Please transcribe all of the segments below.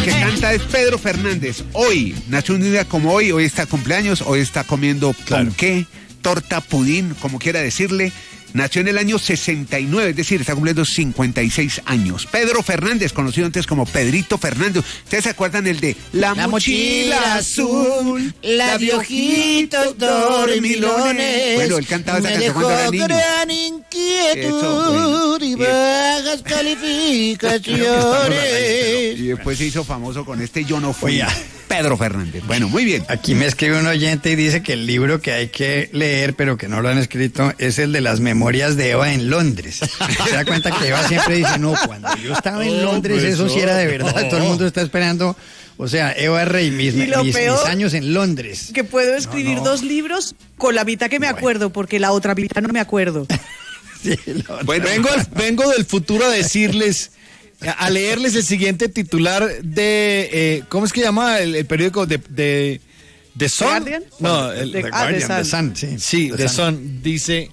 que canta es Pedro Fernández. Hoy, nació un día como hoy está cumpleaños, hoy está comiendo ponqué, torta, pudín, como quiera decirle. Nació en el año 69, es decir, está cumpliendo 56 años. Pedro Fernández, conocido antes como Pedrito Fernández. ¿Ustedes se acuerdan el de La mochila azul, la de ojitos dormilones? Bueno, él cantaba esa canción cuando era niño. Gran inquietud y bajas calificaciones. Y después se hizo famoso con este Yo no fui. Pedro Fernández. Bueno, muy bien. Aquí me escribe un oyente y dice que el libro que hay que leer, pero que no lo han escrito, es el de las memorias de Eva en Londres. Se da cuenta que Eva siempre dice, no, cuando yo estaba en Londres, eso sí era de verdad. Todo el mundo está esperando. O sea, Eva Rey, mis años en Londres. Que puedo escribir 2 libros con la mitad que me acuerdo, porque la otra mitad no me acuerdo. Sí, bueno, vengo del futuro a decirles, a leerles el siguiente titular de, ¿cómo es que llama el periódico de The Sun? ¿Guardian? No, The Guardian, The Sun, sí. Sí, The Sun dice,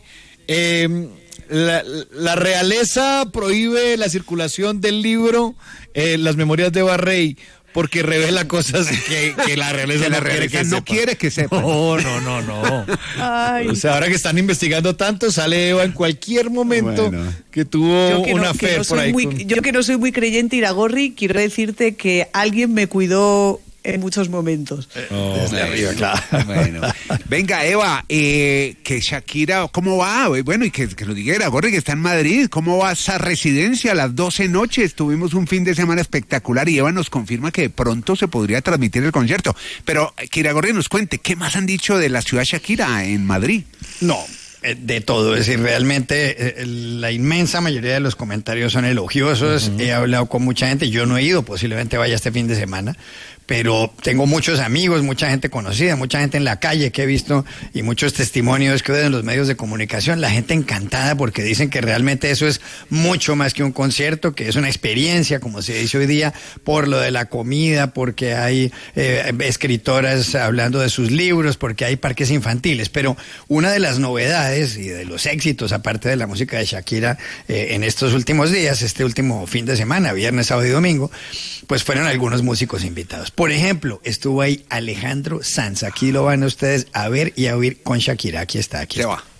la realeza prohíbe la circulación del libro Las memorias de Eva Rey, porque revela cosas que la realeza no quiere que sepa. No. Ay. O sea, ahora que están investigando tanto, sale Eva en cualquier momento que tuvo una fe por ahí. Yo que no soy muy creyente, Iragorri, quiero decirte que alguien me cuidó en muchos momentos. Desde arriba, claro. Bueno. Venga, Eva, que Shakira, ¿cómo va? Bueno, y que lo diga Iragorri, que está en Madrid. ¿Cómo va esa residencia a las 12 noches? Tuvimos un fin de semana espectacular y Eva nos confirma que de pronto se podría transmitir el concierto. Pero que Iragorri nos cuente, ¿qué más han dicho de la ciudad Shakira en Madrid? No, de todo, es decir, realmente la inmensa mayoría de los comentarios son elogiosos. He hablado con mucha gente, yo no he ido, posiblemente vaya este fin de semana, pero tengo muchos amigos, mucha gente conocida, mucha gente en la calle que he visto y muchos testimonios que veo en los medios de comunicación, la gente encantada porque dicen que realmente eso es mucho más que un concierto, que es una experiencia, como se dice hoy día, por lo de la comida, porque hay escritoras hablando de sus libros, porque hay parques infantiles, pero una de las novedades y de los éxitos, aparte de la música de Shakira en estos últimos días, este último fin de semana, viernes, sábado y domingo, pues fueron algunos músicos invitados. Por ejemplo, estuvo ahí Alejandro Sanz. Aquí lo van ustedes a ver y a oír con Shakira. Aquí está, aquí está.